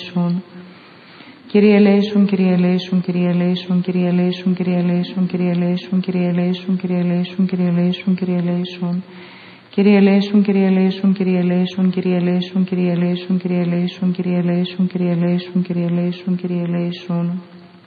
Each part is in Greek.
ελέησον. Κύριε ελέησον, Κύριε ελέησον, Κύριε ελέησον, Κύριε ελέησον, Κύριε ελέησον, Κύριε ελέησον, Κύριε ελέησον, Κύριε ελέησον, Κύριε ελέησον, Κύριε ελέησον. Κύριε ελέησον, Κύριε ελέησον, Κύριε ελέησον, Κύριε ελέησον, Κύριε ελέησον, Κύριε ελέησον, Κύριε ελέησον, Κύριε ελέησον, Κύριε ελέησον, Κύριε ελέησον.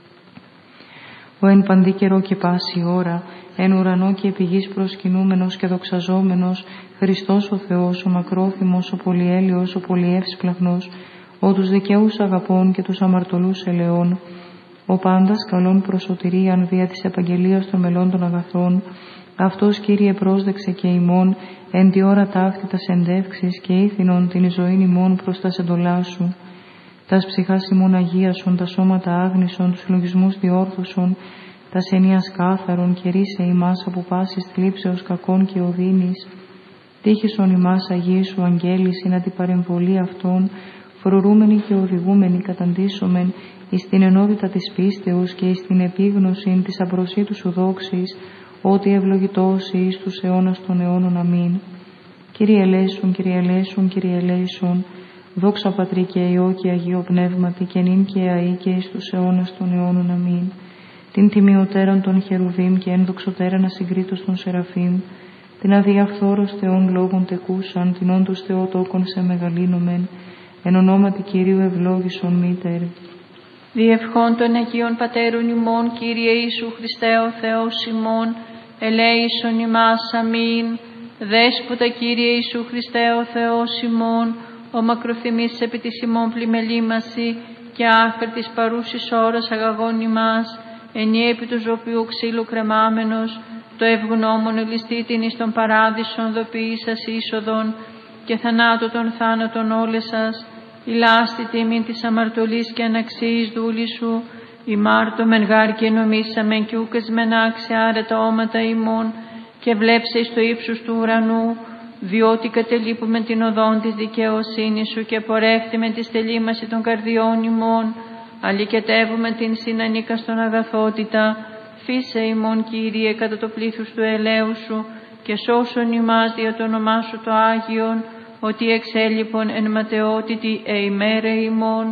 Ο εν παντή καιρό και πάση ώρα, εν ουρανό και επί γης προσκυνούμενος και δοξαζόμενος, Χριστός ο Θεός, ο μακρόθυμος, ο πολυέλεος, ο πολυεύσπλαχνος, ο τους δικαίους αγαπών και τους αμαρτωλούς ελεών, ο πάντας καλών προς σωτηρίαν δια της επαγγελίας των μελών των αγαθών, αυτός, Κύριε, πρόσδεξε και ημών εν τη ώρα ταύτη τας εντεύξεις και ήθινον την ζωήν ημών προς τας εντολάς σου. Τας ψυχάς ημών αγίασον, τα σώματα άγνησον, τους συλλογισμούς διόρθωσον, τας ενίας κάθαρον και ρίσε ημάς από πάσης θλίψεως κακών και οδύνης. Τύχησον ημάς Αγίοι σου αγγέλης, ειν αντιπαρεμβολή αυτών, φρουρούμενοι και οδηγούμενοι καταντήσομεν εις την ενότητα της πίστεως και εις την επίγνωση της απροσίτου σου δόξης, ότι ευλογητός εις τους αιώνας των αιώνων. Αμήν. Κύριε ελέησον, Κύριε ελέησον, Κύριε ελέησον, δόξα Πατρί και Υιό και Αγίο Πνεύματι και νυν και αεί και εις τους αιώνας των αιώνων. Αμήν. Την τιμιωτέραν των Χερουβίμ και ένδοξοτέραν ασυγκρίτως των Σεραφείμ, την αδιαφθόρος Θεών λόγων τεκούσαν, την όντως Θεοτόκον σε μεγαλύνομεν, εν ονόματι Κυρίου ευλόγησον μήτερ. Διευχών των Αγίων Πατέρων ημών, Κύριε Ιησού Χριστέ ο Θεός ημών, ελέησον ημάς. Αμήν. Δέσποτα Κύριε Ιησού Χριστέ ο Θεός ημών, ο μακροθυμής επί της ημών πλημελήμαση και άχρη της παρούσης ώρας αγαγών ημάς, ενιαία επί του ζωπιού ξύλου κρεμάμενος, το ευγνώμων ελιστήτην εις τον παράδεισον δοποιήσας είσοδον και θανάτω των θάνατων όλες σας, η λάστη τιμήν της αμαρτωλής και αναξίης δούλη σου, ημάρτωμεν γάρ και νομίσαμεν και ούκες μεν άξια άρετα όματα ημών, και βλέψε εις το ύψος του ουρανού, διότι κατελείπουμε την οδόν της δικαιοσύνης σου και πορεύτημε τη στελήμαση των καρδιών ημών, αλικετεύουμε την συνανίκαστον αγαθότητα, φύσε ημών Κύριε κατά το πλήθος του ελέου σου και σώσον ημάς δια το όνομά σου το Άγιον, ότι εξέλιπον εν ματαιότητη ημέρα ημών.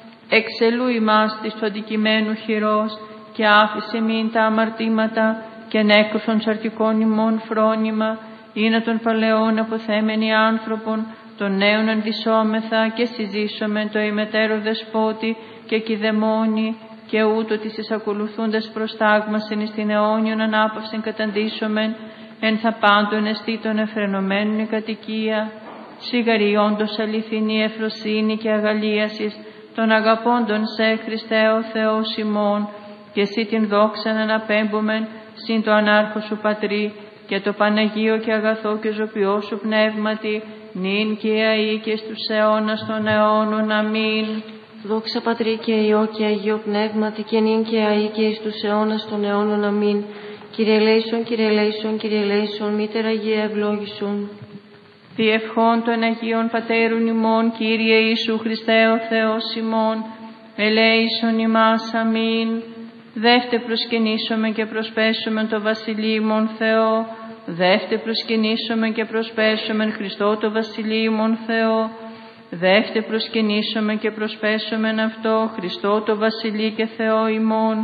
Εξελού ημάς της του αντικειμένου χειρός και άφησε μην τα αμαρτήματα και νέκρουσον σαρτικών ημών φρόνημα, είναι των παλαιών αποθέμενοι άνθρωπον, των νέων αντισώμεθα και συζήσομεν το ημετέρω δεσπότη και κηδεμόνι, και ούτω της εισακολουθούντας προστάγμασεν εις την αιώνιον ανάπαυσεν καταντήσομεν, εν θα πάντων εστί των εφρενωμένων η κατοικία, σιγαριόντος αληθινή ευφροσύνη και αγαλίασης των αγαπώντων σε Χριστέ ο Θεός ημών, και εσύ την δόξαν αναπέμπομεν συν το ανάρχο σου Πατρί και το Παναγίο και αγαθό και ζωπιό σου Πνεύματι, νυν και αεί και στους αιώνας των αιώνων. Αμήν. Δόξα Πατρί και Υιό και Αγίο Πνεύματι και νυν και αεί και εις τους αιώνας των αιώνων. Αμήν. Κύριε ελέησον, Κύριε ελέησον, Κύριε ελέησον, μήτερ Αγία ευλόγησον. Διευχών των Αγίων Πατέρων ημών, Κύριε Ιησού Χριστέ ο Θεός ημών, ελέησον ημάς. Αμήν. Δεύτε προσκυνήσομεν και προσπέσομεν το Βασιλείο ημών Θεό, δεύτε προσκυνήσομεν και προσπέσομεν Χριστό το Βασιλείο ημών Θεό, δεύτε προσκυνήσομεν και προσπέσομεν αυτό Χριστό το Βασιλείο και Θεό ημών.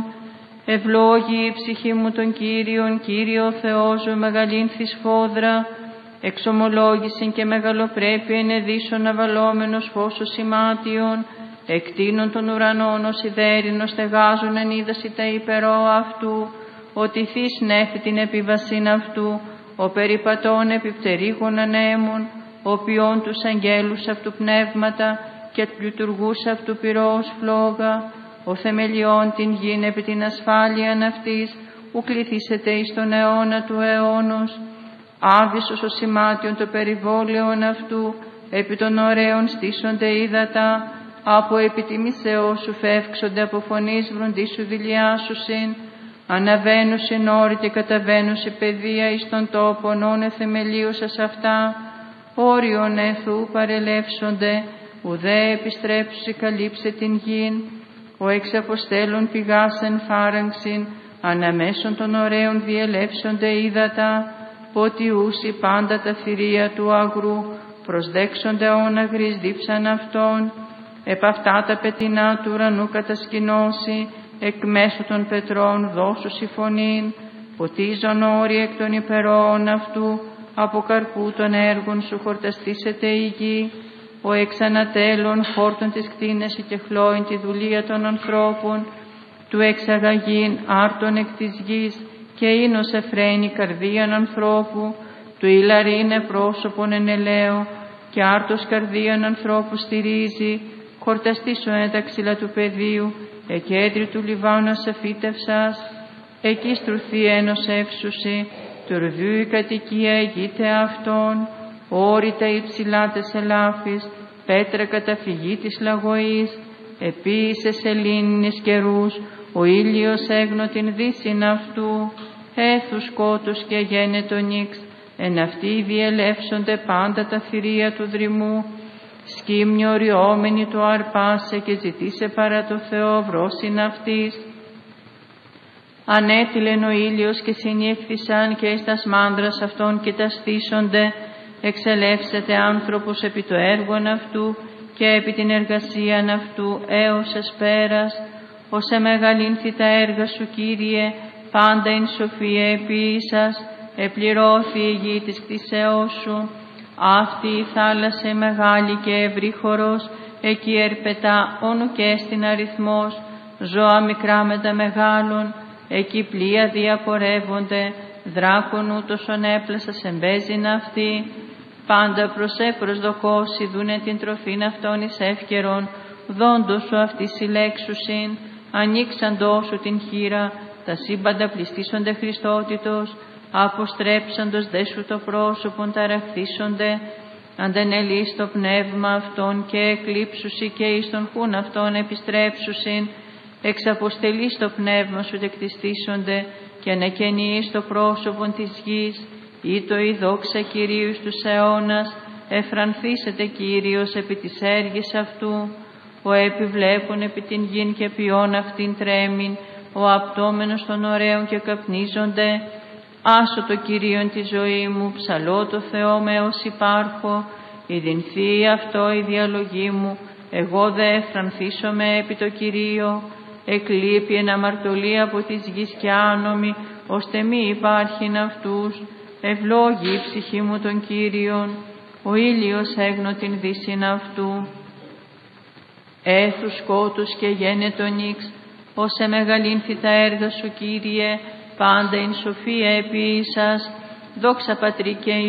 Ευλόγη η ψυχή μου των Κύριων, Κύριο Θεός μου μεγαλύνθη σφόδρα, εξομολόγησιν και μεγαλοπρέπεια ενεδίσον αβαλόμενος φως σημάτιον, εκτείνων των ουρανών ως ιδέρινο στεγάζουν εν είδαση τα υπερό αυτού, ότι θείς νέφη την επιβασίν αυτού, ο περιπατών επιπτερίγων ανέμων, ο ποιών τους αγγέλους αυτού πνεύματα και λειτουργούς αυτού πυρός φλόγα, ο θεμελιών την γην επί την ασφάλειαν αυτής, ου κληθήσετε εις τον αιώνα του αιώνος. Άβυσος ο σημάτιον το περιβόλαιον αυτού, επί των ωραίων στήσονται ύδατα, από επιτιμήσεώς σου φεύξονται, από φωνής βροντίσου δηλιάσουσιν, αναβαίνουσιν όρη και καταβαίνουσι παιδεία εις τον τόπον όνε θεμελίουσας αυτά, όριον εθού παρελεύσονται, ουδέ επιστρέψουσι καλύψε την γην, ο εξαποστέλων πηγάσεν φάραγξιν, αναμέσων των ωραίων διελεύσονται ύδατα, ποτιούσι πάντα τα θηρία του αγρού, προσδέξονται όναγρις δίψαν αυτών, επ' αυτά τα πετεινά του ουρανού κατασκηνώσει, εκ μέσω των πετρών δώσου συμφωνήν, ποτίζον όροι εκ των υπερών αυτού, από καρπού των έργων σου χορταστήσεται η γη, ο εξ ανατέλων χόρτων της κτίνεσαι και χλώην τη δουλεία των ανθρώπων, του εξαγαγήν άρτων εκ της γης, και ίνος εφραίνει καρδίαν ανθρώπου, του ηλαρίνε πρόσωπον εν ελαίο, και άρτος καρδίαν ανθρώπου στηρίζει, χορταστήσω ένταξιλα του πεδίου, εκέντρι του Λιβάνου εφύτευσας, εκεί στρουθεί ένος εύσουσι, του ρουδιού η κατοικία εγείται αυτών, όρητα υψηλά τες ελάφης, πέτρα καταφυγή της λαγωής, επίσης σελήνης καιρούς, ο ήλιος έγνω την δύσιν αυτού, έθους σκότους και γένετο νίξ, εν αυτοί διελεύσονται πάντα τα θηρία του δρυμού, σκύμνη οριόμενη του αρπάσε και ζητήσε παρά το Θεό βρόσιν αυτής. Ανέτειλεν ο ήλιος και συνήφθησαν και εις τας μάνδρας αυτών και τα στήσονται, εξελεύσεται άνθρωπος επί το έργον αυτού και επί την εργασίαν αυτού έως εσπέρας, ως εμεγαλύνθη τα έργα σου Κύριε, πάντα εν σοφία επίησας, επληρώθη η γη της κτήσεώς σου. Αυτή η θάλασσα μεγάλη και ευρύχωρος, εκεί ερπετά όνου και στην αριθμός, ζώα μικρά με τα μεγάλων, εκεί πλοία διαπορεύονται, δράκον ούτως ονέπλασας εμπέζειν αυτή. Πάντα προσδοκώσει δούνε την τροφήν αυτών εις εύκαιρον, δόντος σου αυτή συλλέξουσιν, ανοίξαντός σου την χείρα, τα σύμπαντα πληστήσονται Χριστότητος, αποστρέψαντος δε σου το πρόσωπον ταραχθήσονται, αντενελείς το πνεύμα αυτών και εκλείψουσι και εις τον χούν αυτών επιστρέψουσιν, εξαποστελείς το πνεύμα σου τεκτιστήσονται και ανακαινείς το πρόσωπον της γης, ή το η δόξα Κυρίου στους αιώνας, εφρανθήσετε Κύριος επί της έργης αυτού, ο επιβλέπουν επί την γην και ποιόν αυτήν τρέμην, ο απτόμενος των ωραίων και καπνίζονται. Άσω το Κυρίον τη ζωή μου, ψαλώ το Θεό με ως υπάρχω, ειδυνθεί αυτό η διαλογή μου, εγώ δε εφρανθήσομαι επί το Κυρίο, εκλείπει εν αμαρτωλή από της γης και άνομη, ώστε μη υπάρχειν αυτούς, ευλόγη η ψυχή μου τον Κύριον, ο ήλιος έγνω την δύσιν αυτού. Έθους σκότους και γένετο νίξ, ως εμεγαλύνθη τα έργα σου Κύριε, πάντα ειν σοφία επίησας, δόξα Πατρί και